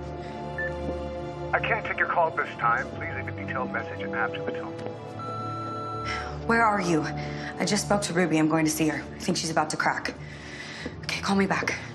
I can't take your call at this time. Please leave a detailed message after the tone. Where are you? I just spoke to Ruby. I'm going to see her. I think she's about to crack. Okay, call me back.